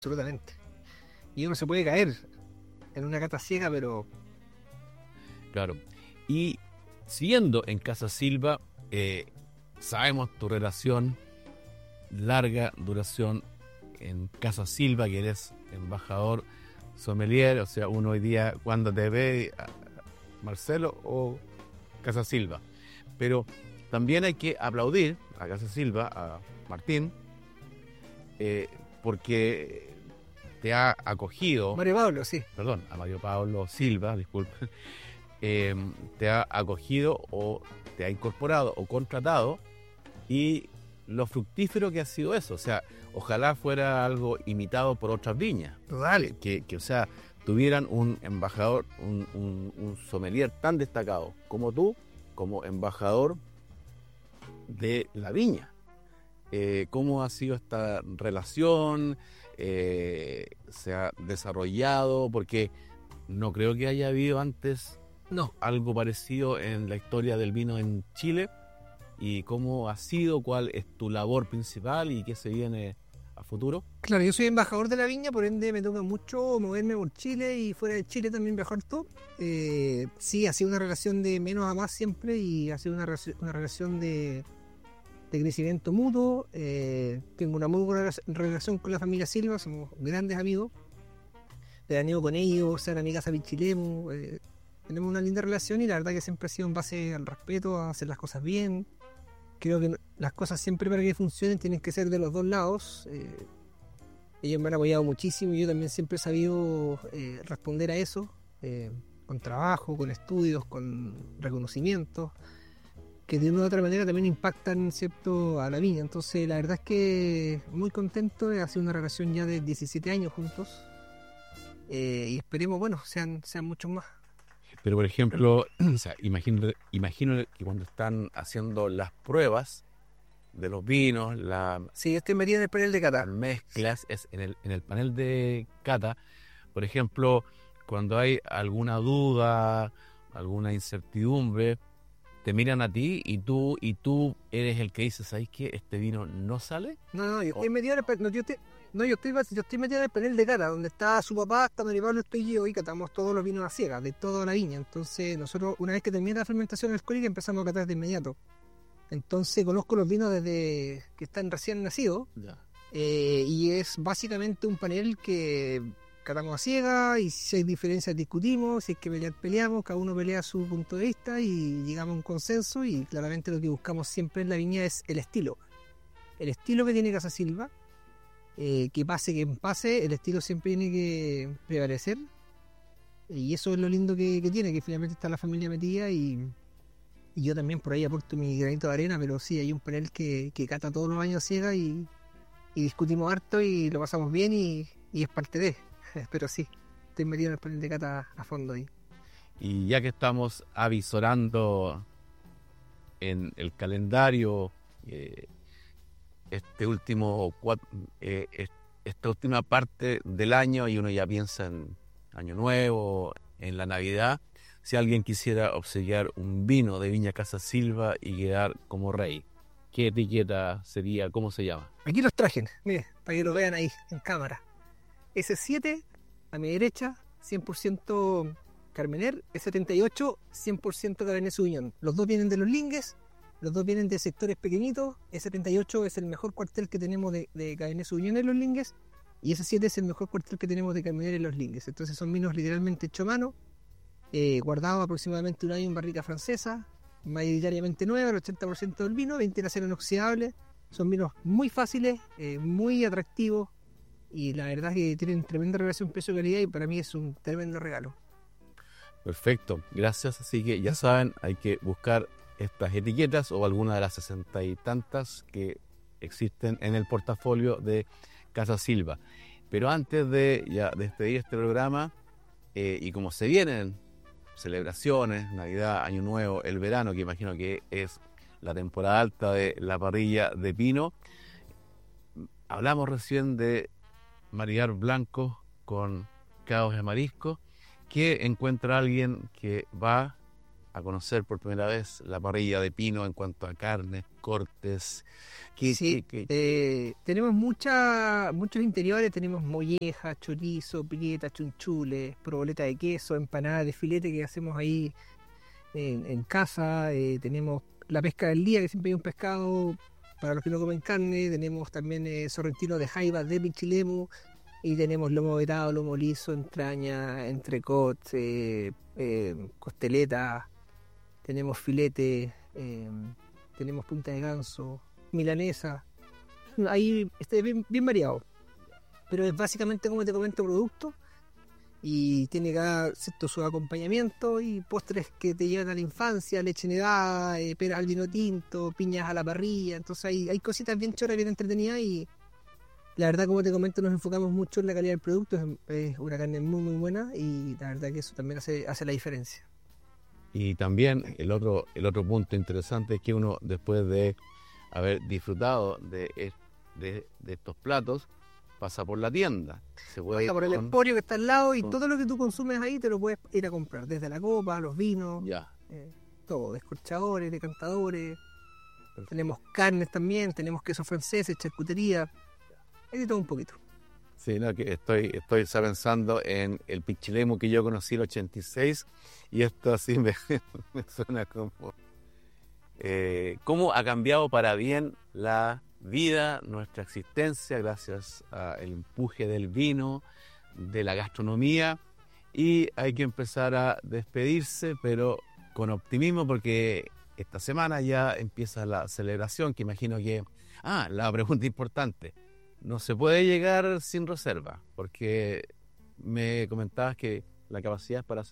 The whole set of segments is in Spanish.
absolutamente. Y uno se puede caer en una cata ciega, pero Claro. Y siguiendo en Casa Silva, sabemos tu relación, larga duración en Casa Silva, que eres embajador sommelier, o sea, uno hoy día cuando te ve, Marcelo o Casa Silva. Pero también hay que aplaudir a Casa Silva, a Martín, porque te ha acogido, Mario Pablo, sí. perdón, a Mario Pablo Silva, disculpe, te ha acogido o te ha incorporado o contratado, y lo fructífero que ha sido eso. O sea, ojalá fuera algo imitado por otras viñas, Total. que o sea, tuvieran un embajador, un sommelier tan destacado como tú, como embajador de la viña. ¿Cómo ha sido esta relación? ¿Se ha desarrollado? Porque no creo que haya habido antes No, algo parecido en la historia del vino en Chile. ¿Y cómo ha sido? ¿Cuál es tu labor principal y qué se viene a futuro? claro, yo soy embajador de la viña, por ende me toca mucho moverme por Chile y fuera de Chile también viajar todo. Sí, ha sido una relación de menos a más siempre y ha sido una relación de crecimiento mutuo. Tengo una muy buena relación con la familia Silva, somos grandes amigos. Veraneo con ellos, se van a mi casa a Pichilemu. Tenemos una linda relación y la verdad que siempre ha sido en base al respeto, a hacer las cosas bien. Creo que las cosas siempre para que funcionen tienen que ser de los dos lados. Ellos me han apoyado muchísimo y yo también siempre he sabido responder a eso, con trabajo, con estudios, con reconocimientos, que de una u otra manera también impactan, ¿cierto?, a la viña. Entonces la verdad es que muy contento, ha sido una relación ya de 17 años juntos, y esperemos, bueno, sean muchos más. Pero, por ejemplo, o sea, imagino que cuando están haciendo las pruebas de los vinos, las Sí, yo estoy metido en el panel de cata. mezclas, es en el panel de cata, por ejemplo, cuando hay alguna duda, alguna incertidumbre, te miran a ti y tú eres el que dice, ¿sabes qué? Este vino no sale. No, yo estoy metido en el panel, yo estoy metido en el panel de cata, donde está su papá, está Mario Pablo, estoy yo y catamos todos los vinos a ciegas, de toda la viña. Entonces nosotros, una vez que termina la fermentación alcohólica, empezamos a catar de inmediato. Entonces conozco los vinos desde que están recién nacidos, Ya. y es básicamente un panel que catamos a ciegas y si hay diferencias discutimos, si hay que pelear peleamos, cada uno pelea su punto de vista y llegamos a un consenso. Y claramente lo que buscamos siempre en la viña es el estilo que tiene Casa Silva, que pase quien pase, el estilo siempre tiene que prevalecer, y eso es lo lindo que tiene, que finalmente está la familia metida y yo también por ahí aporto mi granito de arena, pero sí, hay un panel que cata todos los años a ciegas y discutimos harto y lo pasamos bien y es parte de. Pero sí, estoy metido en el panel de cata a fondo ahí. Y ya que estamos avisorando en el calendario, este último esta última parte del año, y uno ya piensa en Año Nuevo, en la Navidad, si alguien quisiera obsequiar un vino de Viña Casa Silva y quedar como rey, ¿qué etiqueta sería? ¿Cómo se llama? Aquí los traje, mire, para que lo vean ahí en cámara. S7 a mi derecha, 100% Carmener, S78, 100% Cabernet Sauvignon. Los dos vienen de los lingues, los dos vienen de sectores pequeñitos. S78 es el mejor cuartel que tenemos de Cabernet Sauvignon en los lingues, y S7 es el mejor cuartel que tenemos de Carmener en los lingues. Entonces son vinos literalmente hechos a mano, guardados aproximadamente un año en barrica francesa, mayoritariamente nueva, el 80% del vino, 20 en acero inoxidable. Son vinos muy fáciles, muy atractivos, y la verdad es que tienen tremenda relación precio-calidad y para mí es un tremendo regalo. Perfecto, gracias. Así que ya saben, hay que buscar estas etiquetas o alguna de las 60 y tantas que existen en el portafolio de Casa Silva. Pero antes de ya despedir este programa, y como se vienen celebraciones, Navidad, Año Nuevo, el verano, que imagino que es la temporada alta de la parrilla de pino, hablamos recién de maridar blanco con caos de marisco, que encuentra a alguien que va a conocer por primera vez la parrilla de Pino en cuanto a carnes, cortes. Sí, tenemos muchos interiores, tenemos molleja, chorizo, pileta, chunchules, proboleta de queso, empanada de filete que hacemos ahí en casa, tenemos la pesca del día, que siempre hay un pescado para los que no comen carne, tenemos también sorrentino de jaiba de Pichilemu, y tenemos lomo vetado, lomo liso, entraña, entrecot, costeleta, tenemos filete, tenemos punta de ganso, milanesa. Ahí está bien variado, pero es básicamente, como te comento, producto, y tiene cada cierto su acompañamiento y postres que te llevan a la infancia, leche nevada, peras al vino tinto, piñas a la parrilla. Entonces hay cositas bien choras, bien entretenidas, y la verdad, como te comento, nos enfocamos mucho en la calidad del producto. Es una carne muy buena, y la verdad que eso también hace la diferencia. Y también el otro punto interesante es que uno, después de haber disfrutado de estos platos, pasa por la tienda. Pasa por el emporio que está al lado, y todo lo que tú consumes ahí te lo puedes ir a comprar, desde la copa, los vinos, todo, descorchadores, decantadores. Perfecto. Tenemos carnes también, tenemos quesos franceses, charcutería, hay de todo un poquito. Sí, no, que estoy pensando en el Pichilemu que yo conocí en el 86, y esto así me suena como... ¿Cómo ha cambiado para bien la vida, nuestra existencia, gracias al empuje del vino, de la gastronomía? Y hay que empezar a despedirse, pero con optimismo, porque esta semana ya empieza la celebración, que imagino que... la pregunta importante: no se puede llegar sin reserva, porque me comentabas que la capacidad es para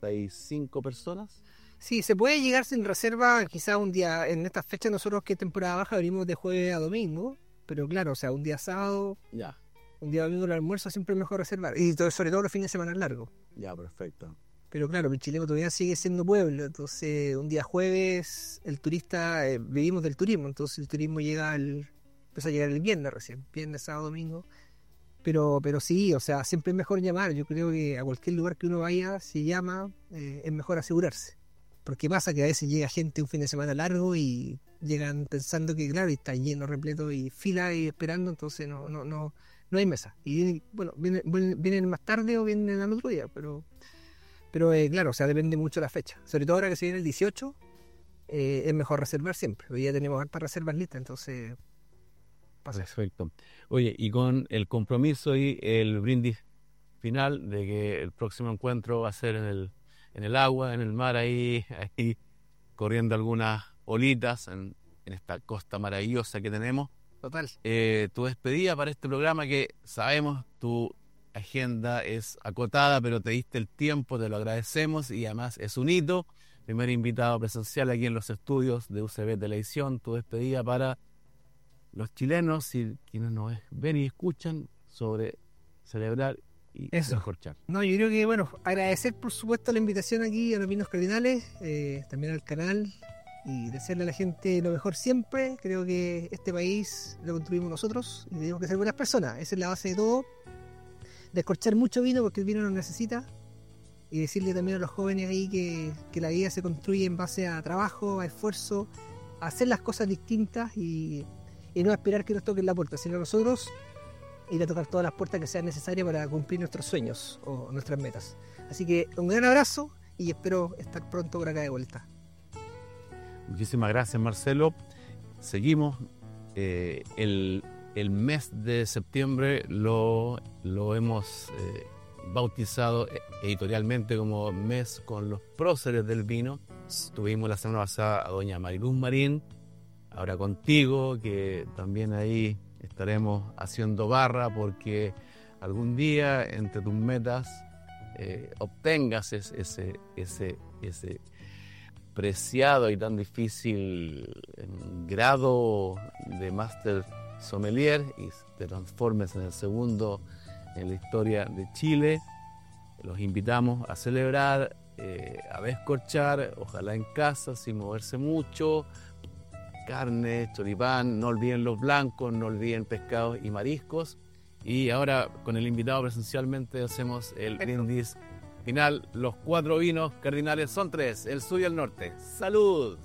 65 personas. Sí, se puede llegar sin reserva, quizás un día, en estas fechas nosotros, que es temporada baja, abrimos de jueves a domingo, pero claro, o sea, un día sábado, un día domingo el almuerzo siempre es mejor reservar, y sobre todo los fines de semana largos. Ya, perfecto. Pero claro, el chileno todavía sigue siendo pueblo, entonces un día jueves el turista, vivimos del turismo, entonces el turismo empieza a llegar el viernes recién, viernes, sábado, domingo. Pero sí, o sea, siempre es mejor llamar. Yo creo que a cualquier lugar que uno vaya, si llama, es mejor asegurarse. Porque pasa que a veces llega gente un fin de semana largo y llegan pensando que, claro, y está lleno, repleto, y fila y esperando, entonces no hay mesa. Y bueno, vienen más tarde o vienen al otro día, pero claro, o sea, depende mucho de la fecha. Sobre todo ahora que se viene el 18, es mejor reservar siempre. Hoy ya tenemos hartas reservas listas, entonces... Perfecto. Oye, y con el compromiso y el brindis final de que el próximo encuentro va a ser en el agua, en el mar, ahí corriendo algunas olitas en esta costa maravillosa que tenemos. Total. Tu despedida para este programa, que sabemos tu agenda es acotada, pero te diste el tiempo, te lo agradecemos, y además es un hito. Primer invitado presencial aquí en los estudios de UCB Televisión. Tu despedida para los chilenos y quienes nos ven y escuchan sobre celebrar y descorchar. No, yo creo que, bueno, agradecer por supuesto la invitación aquí a los Vinos Cardinales, también al canal, y desearle a la gente lo mejor siempre. Creo que este país lo construimos nosotros y tenemos que ser buenas personas, esa es la base de todo. Descorchar mucho vino, porque el vino lo necesita, y decirle también a los jóvenes ahí que la vida se construye en base a trabajo, a esfuerzo, a hacer las cosas distintas, y no esperar que nos toquen la puerta, sino nosotros ir a tocar todas las puertas que sean necesarias para cumplir nuestros sueños o nuestras metas. Así que un gran abrazo, y espero estar pronto por acá de vuelta. Muchísimas gracias, Marcelo. Seguimos. El mes de septiembre lo hemos bautizado editorialmente como mes con los próceres del vino. Tuvimos la semana pasada a doña Mariluz Marín, ahora contigo, que también ahí estaremos haciendo barra, porque algún día entre tus metas obtengas ese preciado y tan difícil grado de Máster Sommelier y te transformes en el segundo en la historia de Chile. Los invitamos a celebrar, a descorchar, ojalá en casa, sin moverse mucho. Carne, choripán, no olviden los blancos, no olviden pescados y mariscos. Y ahora con el invitado presencialmente hacemos el brindis final, los 4 vinos cardinales son 3, el sur y el norte. ¡Salud!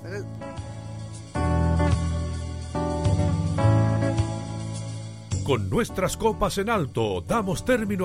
Con nuestras copas en alto, damos término